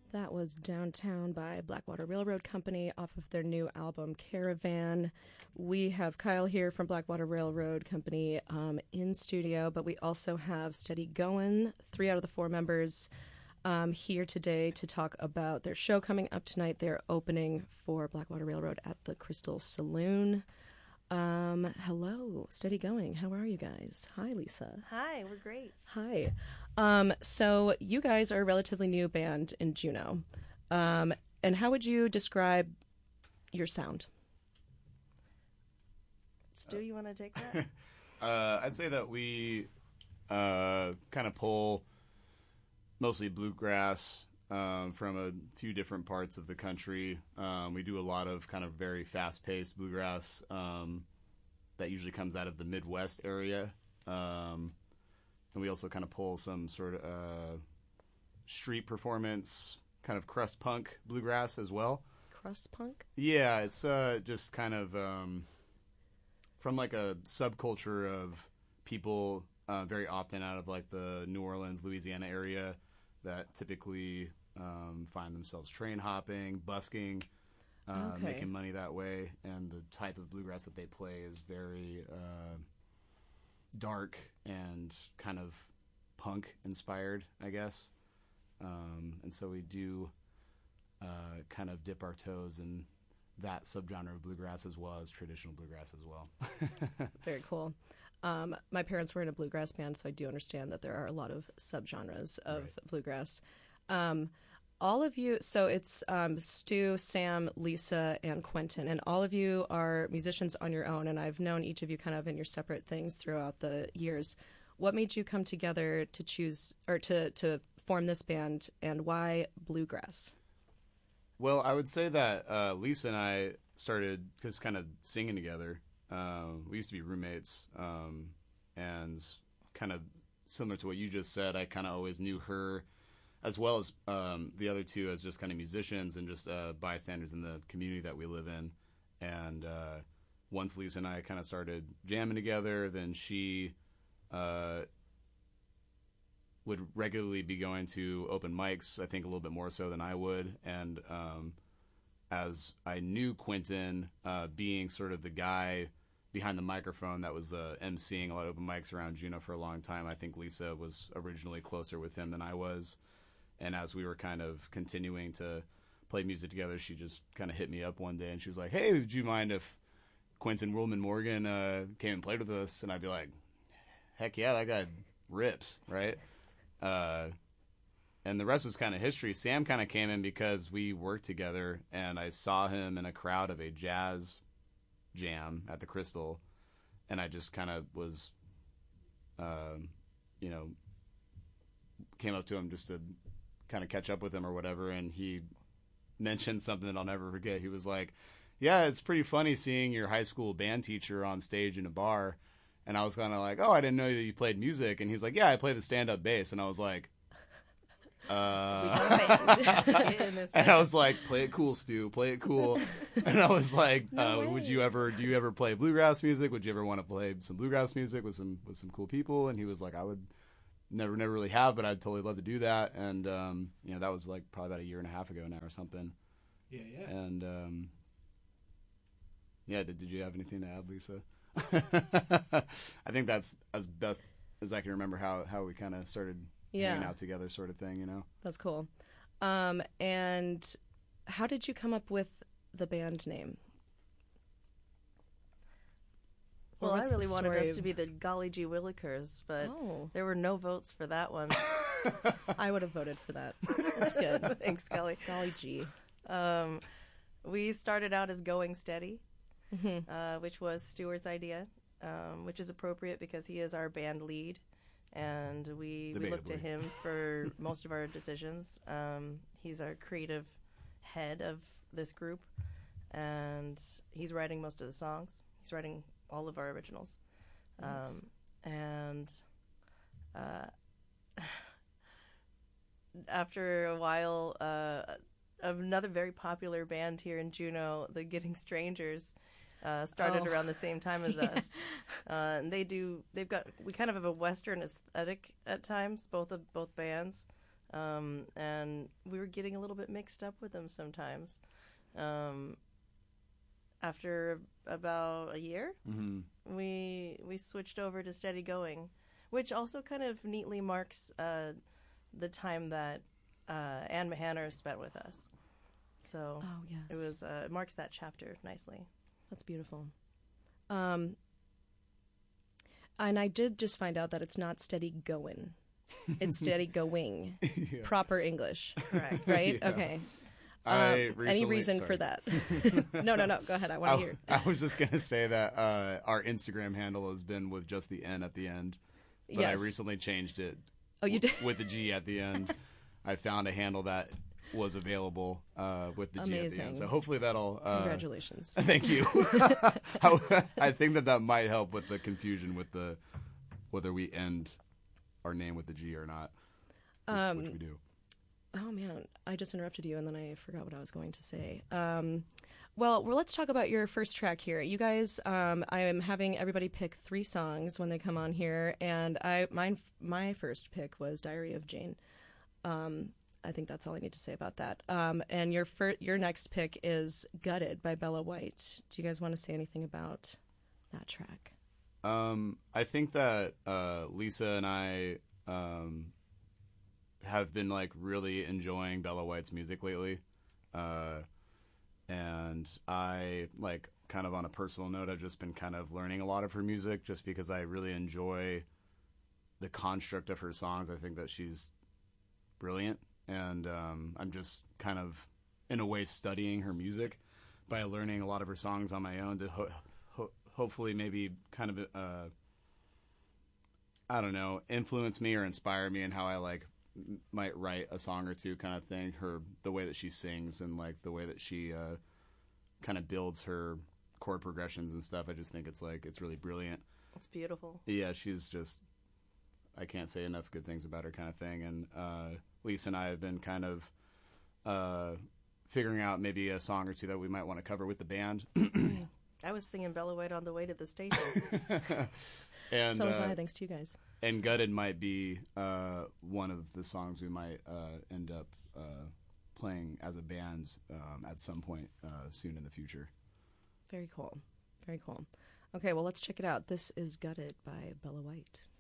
That was Downtown by Blackwater Railroad Company off of their new album Caravan. We have Kyle here from Blackwater Railroad Company in studio, but we also have Steady Goin', 3 out of the 4 members here today to talk about their show coming up tonight. They're opening for Blackwater Railroad at the Crystal Saloon. Hello, Steady Going. How are you guys? Hi, Lisa. Hi, we're great. Hi. So you guys are a relatively new band in Juneau. And how would you describe your sound? Stu, you want to take that? I'd say that we kind of pull mostly bluegrass from a few different parts of the country. We do a lot of kind of very fast-paced bluegrass that usually comes out of the Midwest area. And we also kind of pull some sort of street performance, kind of crust punk bluegrass as well. Crust punk? Yeah, it's just kind of from like a subculture of people very often out of like the New Orleans, Louisiana area that typically find themselves train hopping, busking, making money that way. And the type of bluegrass that they play is very dark and kind of punk inspired, I guess. And so we do kind of dip our toes in that subgenre of bluegrass as well as traditional bluegrass as well. Very cool. My parents were in a bluegrass band, so I do understand that there are a lot of subgenres of bluegrass. All of you, so it's Stu, Sam, Lisa, and Quentin, and all of you are musicians on your own, and I've known each of you kind of in your separate things throughout the years. What made you come together to choose, or to form this band, and why bluegrass? Well, I would say that Lisa and I started just kind of singing together. We used to be roommates, and kind of similar to what you just said, I kind of always knew her as well as the other two as just kind of musicians and just bystanders in the community that we live in. And once Lisa and I kind of started jamming together, then she would regularly be going to open mics, I think a little bit more so than I would. And as I knew Quentin being sort of the guy behind the microphone that was emceeing a lot of open mics around Juneau for a long time, I think Lisa was originally closer with him than I was. And as we were kind of continuing to play music together, she just kind of hit me up one day and she was like, "Hey, would you mind if Quentin Willman Morgan came and played with us?" And I'd be like, "Heck yeah, that guy rips," right? And the rest is kind of history. Sam kind of came in because we worked together, and I saw him in a crowd of a jazz jam at the Crystal, and I just kind of was, came up to him just to kind of catch up with him or whatever, and he mentioned something that I'll never forget. He was like, "Yeah, it's pretty funny seeing your high school band teacher on stage in a bar." And I was kind of like, "Oh, I didn't know that you played music." And he's like, "Yeah, I play the stand-up bass." And I was like, We got a band in this and band. I was like, "Play it cool, Stu. Play it cool." And I was like, No way. do you ever play bluegrass music? Would you ever want to play some bluegrass music with some cool people?" And he was like, "I would never really have, but I'd totally love to do that." And, that was like probably about a year and a half ago now or something. Yeah. And, did you have anything to add, Lisa? I think that's as best as I can remember how we kind of started hanging out together, sort of thing, That's cool. And how did you come up with the band name? Well, Or I what's really the wanted story? us to be the Golly Gee Willikers, but Oh. there were no votes for that one. I would have voted for that. That's good. Thanks, Golly. Golly gee. We started out as Going Steady, Mm-hmm. which was Stuart's idea, which is appropriate because he is our band lead, and we look to Debatably. him for most of our decisions. He's our creative head of this group, and he's writing most of the songs. He's writing all of our originals. Nice. And after a while, another very popular band here in Juneau, the Getting Strangers, started around the same time as us. And we kind of have a Western aesthetic at times, both bands. And we were getting a little bit mixed up with them sometimes. After about a year, we switched over to Steady Going, which also kind of neatly marks the time that Ann Mahanner spent with us. So Oh, yes. it was it marks that chapter nicely. That's beautiful. And I did just find out that it's not steady going. It's steady going. Yeah. Proper English. Correct. Right? Yeah. Okay. I Any recently- reason sorry. for that? No. Go ahead. I want to hear. I was just going to say that our Instagram handle has been with just the N at the end. But Yes. I recently changed it. Oh, you did? With the G at the end. I found a handle that was available with the G at the Amazing. end. So hopefully that'll... Congratulations. Thank you. I think that might help with the confusion with the whether we end our name with the G or not, which we do. Oh, man. I just interrupted you, and then I forgot what I was going to say. Well, let's talk about your first track here. You guys, I am having everybody pick 3 songs when they come on here, and my first pick was Diary of Jane. I think that's all I need to say about that. And your next pick is Gutted by Bella White. Do you guys want to say anything about that track? I think that Lisa and I have been like really enjoying Bella White's music lately, and I like kind of on a personal note, I've just been kind of learning a lot of her music just because I really enjoy the construct of her songs. I think that she's brilliant, and I'm just kind of in a way studying her music by learning a lot of her songs on my own to hopefully maybe kind of I don't know, influence me or inspire me in how I like might write a song or two, kind of thing. The way that she sings and like the way that she kind of builds her chord progressions and stuff. I just think it's really brilliant. It's beautiful. Yeah, she's just, I can't say enough good things about her, kind of thing. And Lisa and I have been kind of figuring out maybe a song or two that we might want to cover with the band. I was singing Bella White on the way to the station. And So was I, thanks to you guys. And Gutted might be one of the songs we might end up playing as a band at some point soon in the future. Very cool. Very cool. Okay, well, let's check it out. This is Gutted by Bella White.